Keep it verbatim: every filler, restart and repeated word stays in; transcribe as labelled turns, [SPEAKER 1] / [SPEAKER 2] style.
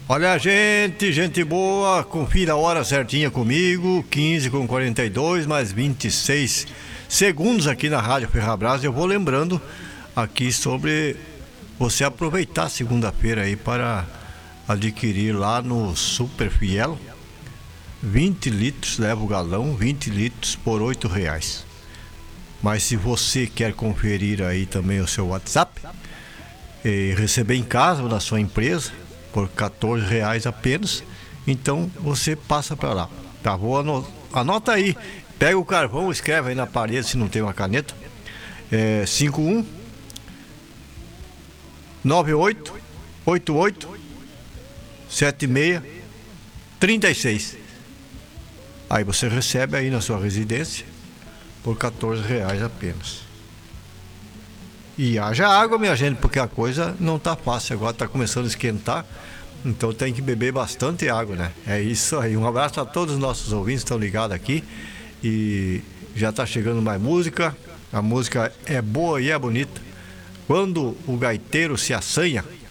[SPEAKER 1] Olha, gente, gente boa, confira a hora certinha comigo, quinze com quarenta e dois, mais vinte e seis segundos aqui na Rádio Ferrabras. Eu vou lembrando aqui sobre você aproveitar segunda-feira aí para adquirir lá no Super Fiel vinte litros, leva o galão, vinte litros por oito reais. Mas se você quer conferir aí também o seu WhatsApp e receber em casa ou na sua empresa por quatorze reais apenas, então você passa para lá, tá? Vou anota, anota aí, pega o carvão, escreve aí na parede se não tem uma caneta, é cinco um nove oito oito oito sete seis três seis. Aí você recebe aí na sua residência por quatorze reais apenas. E haja água, minha gente, porque a coisa não tá fácil. Agora tá começando a esquentar, então tem que beber bastante água, né? É isso aí. Um abraço a todos os nossos ouvintes que estão ligados aqui. E já tá chegando mais música. A música é boa e é bonita. Quando o gaiteiro se assanha.